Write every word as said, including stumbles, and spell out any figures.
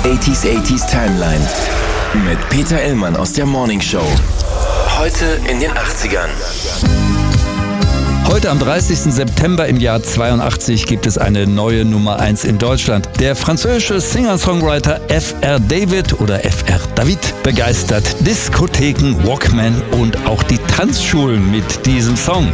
achtziger achtziger Timeline mit Peter Illmann aus der Morning Show. Heute in den achtzigern. Heute am dreißigsten September im Jahr zweiundachtzig gibt es eine neue Nummer eins in Deutschland. Der französische Singer-Songwriter F R David oder F R David begeistert Diskotheken, Walkman und auch die Tanzschulen mit diesem Song.